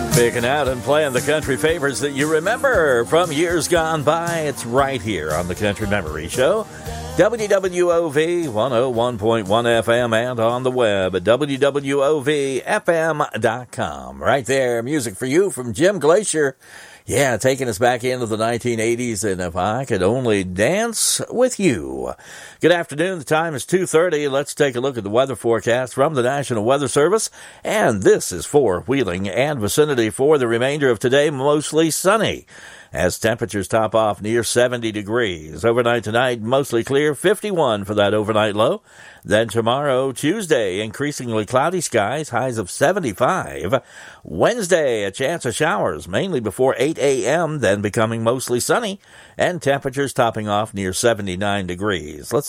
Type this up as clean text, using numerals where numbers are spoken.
Picking out and playing the country favorites that you remember from years gone by. It's right here on the Country Memory Show. WWOV 101.1 FM and on the web at WWOVFM.com. Right there, music for you from Jim Glacier. Yeah, taking us back into the 1980s, and If I Could Only Dance With You. Good afternoon. The time is 2:30. Let's take a look at the weather forecast from the National Weather Service. And this is for Wheeling and vicinity for the remainder of today, mostly sunny, as temperatures top off near 70 degrees. Overnight tonight, mostly clear, 51 for that overnight low. Then tomorrow, Tuesday, increasingly cloudy skies, highs of 75. Wednesday, a chance of showers, mainly before 8 a.m., then becoming mostly sunny, and temperatures topping off near 79 degrees. Let's